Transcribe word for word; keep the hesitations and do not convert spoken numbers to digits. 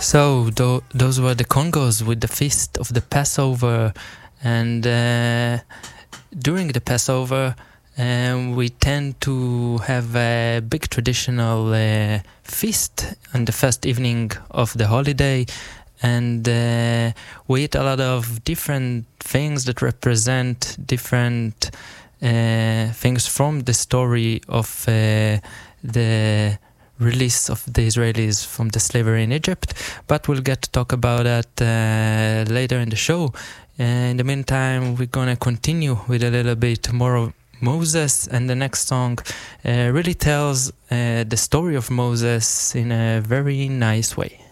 So th- those were the Congos with the feast of the Passover, and uh, during the Passover um, we tend to have a big traditional uh, feast on the first evening of the holiday, and uh, we eat a lot of different things that represent different uh, things from the story of uh, the release of the Israelis from the slavery in Egypt, but we'll get to talk about that uh, later in the show. Uh, in the meantime, we're gonna continue with a little bit more of Moses, and the next song uh, really tells uh, the story of Moses in a very nice way.